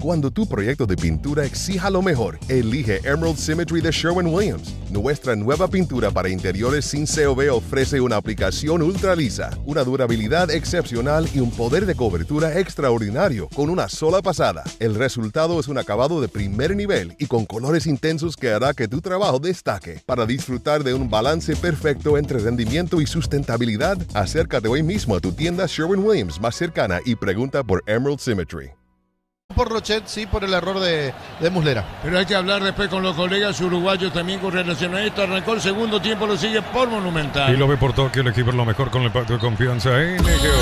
Cuando tu proyecto de pintura exija lo mejor, elige Emerald Symmetry de Sherwin-Williams. Nuestra nueva pintura para interiores sin COV ofrece una aplicación ultra lisa, una durabilidad excepcional y un poder de cobertura extraordinario con una sola pasada. El resultado es un acabado de primer nivel y con colores intensos que hará que tu trabajo destaque. Para disfrutar de un balance perfecto entre rendimiento y sustentabilidad, acércate hoy mismo a tu tienda Sherwin-Williams más cercana y pregunta por Emerald Symmetry. Por Rochet, sí, por el error de Muslera. Pero hay que hablar después con los colegas uruguayos también con relación a esto. Arrancó el segundo tiempo, lo sigue por Monumental. Y lo ve por Tokio, el equipo es lo mejor con el pacto de confianza en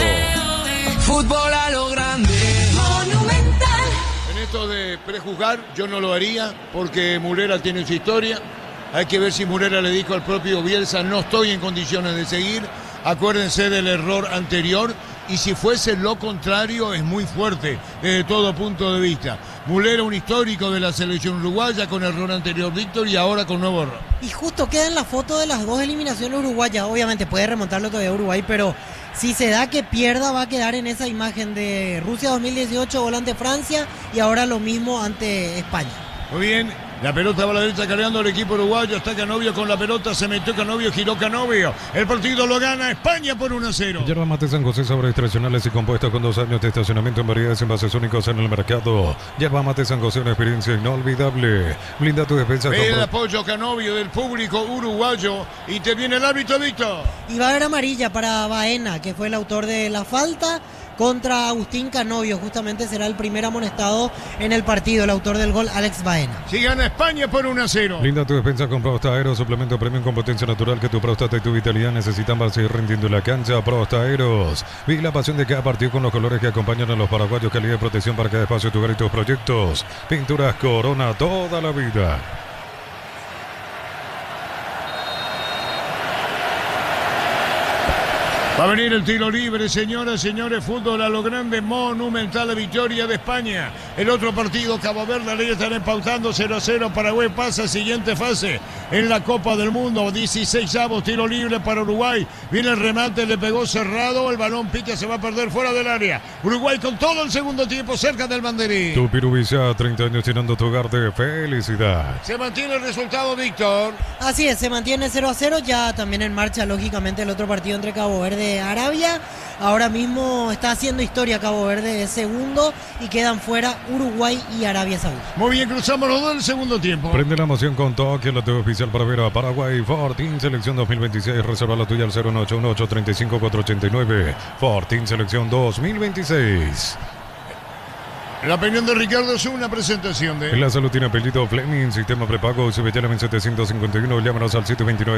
NGO. Fútbol a lo grande, Monumental. En esto de prejuzgar, yo no lo haría porque Muslera tiene su historia. Hay que ver si Muslera le dijo al propio Bielsa, no estoy en condiciones de seguir. Acuérdense del error anterior. Y si fuese lo contrario, es muy fuerte desde todo punto de vista. Muslera, un histórico de la selección uruguaya, con error anterior Víctor y ahora con nuevo error. Y justo queda en la foto de las dos eliminaciones uruguayas. Obviamente puede remontarlo todavía a Uruguay, pero si se da que pierda, va a quedar en esa imagen de Rusia 2018, gol ante Francia, y ahora lo mismo ante España. Muy bien. La pelota va a la derecha cargando el equipo uruguayo. Está Canovio con la pelota. Se metió Canovio, giró Canovio. El partido lo gana España por 1-0. Yerba Mate San José, sabores tradicionales y compuestos con 2 años de estacionamiento en variedades envases únicos en el mercado. Yerba Mate San José, una experiencia inolvidable. Blinda tu defensa. El apoyo Canovio del público uruguayo. Interviene el árbitro, Víctor. Y va a haber amarilla para Baena, que fue el autor de la falta contra Agustín Canovio. Justamente será el primer amonestado en el partido, el autor del gol, Alex Baena. Si gana España por 1-0. Blinda tu defensa con Prosta Aero, suplemento premium con potencia natural que tu próstata y tu vitalidad necesitan para seguir rindiendo en la cancha. Prosta Aeros. Vive la pasión de cada partido con los colores que acompañan a los paraguayos. Calidad de protección para cada espacio, tu hogar y tus proyectos. Pinturas Corona, toda la vida. Va a venir el tiro libre, señoras, señores. Fútbol a lo grande, Monumental, la victoria de España. El otro partido, Cabo Verde, le están empautando 0-0. Paraguay pasa a siguiente fase en la Copa del Mundo. 16avos, tiro libre para Uruguay. Viene el remate, le pegó cerrado. El balón pica, se va a perder fuera del área. Uruguay con todo el segundo tiempo cerca del banderín. Tu Pirubisa, 30 años llenando tu hogar de felicidad. Se mantiene el resultado, Víctor. Así es, se mantiene 0-0. Ya también en marcha, lógicamente, el otro partido entre Cabo Verde Arabia. Ahora mismo está haciendo historia Cabo Verde, es segundo, y quedan fuera Uruguay y Arabia Saudí. Muy bien, cruzamos los dos del segundo tiempo. Prende la emoción con Tokio, la TV oficial para ver a Paraguay. Fortín Selección 2026, reserva la tuya al 01818-35489. Fortín Selección 2026. La opinión de Ricardo es una presentación de... La salud tiene apellido Fleming, sistema prepago, Subetiana 751, llámanos al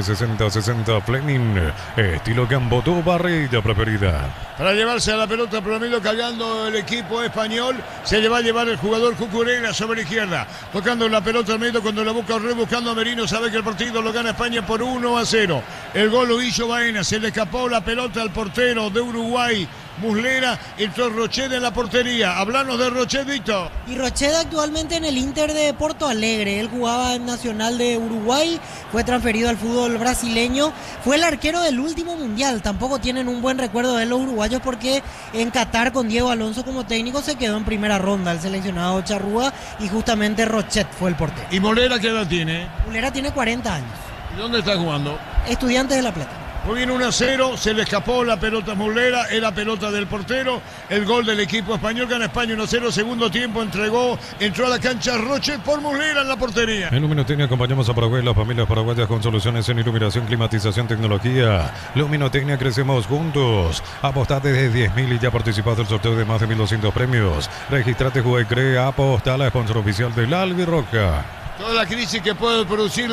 729-6060 Fleming, estilo Gambotó, barrilla preferida. Para llevarse a la pelota, promedio cargando el equipo español, se le va a llevar el jugador Cucurella sobre la izquierda, tocando la pelota al medio cuando la busca buscando a Merino, sabe que el partido lo gana España por 1-0. El gol lo hizo Baena, se le escapó la pelota al portero de Uruguay, Muslera, entró Rochet en la portería. Hablanos de Rochet, Víctor. Y Rochet actualmente en el Inter de Porto Alegre. Él jugaba en Nacional de Uruguay, fue transferido al fútbol brasileño. Fue el arquero del último mundial. Tampoco tienen un buen recuerdo de los uruguayos porque en Qatar con Diego Alonso como técnico se quedó en primera ronda el seleccionado charrúa y justamente Rochet fue el portero. ¿Y Muslera qué edad tiene? Muslera tiene 40 años. ¿Y dónde está jugando? Estudiantes de La Plata. Muy bien, 1-0, se le escapó la pelota a Muslera, era pelota del portero, el gol del equipo español, gana España 1-0, segundo tiempo, entró a la cancha Rochet por Muslera en la portería. En Luminotecnia acompañamos a Paraguay, las familias paraguayas con soluciones en iluminación, climatización, tecnología. Luminotecnia, crecemos juntos. Apostá desde 10.000 y ya participás del sorteo de más de 1.200 premios. Registrate, juega y crea, apostá, la sponsor oficial del Albirroja. Toda la crisis que puede producir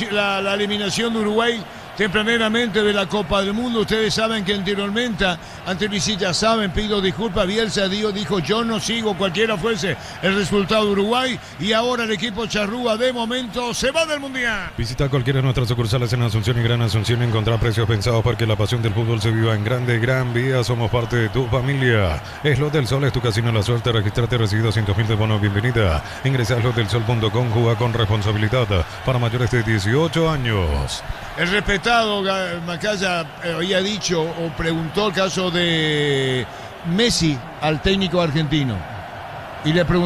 la eliminación de Uruguay tempraneramente de la Copa del Mundo. Ustedes saben que anteriormente, ante visita, saben, pido disculpas, Bielsa dijo yo no sigo cualquiera fuese el resultado de Uruguay, y ahora el equipo charrúa de momento se va del Mundial. Visita cualquiera de nuestras sucursales en Asunción y Gran Asunción y encontrar precios pensados para que la pasión del fútbol se viva en grande, Gran Vía. Somos parte de tu familia. Slot del Sol es tu casino, la suerte. Registrate, recibe 200.000 de bono, bienvenida. Ingresa a slotdelsol.com, juega con responsabilidad para mayores de 18 años. El respetado Macaya había dicho o preguntó el caso de Messi al técnico argentino y le preguntó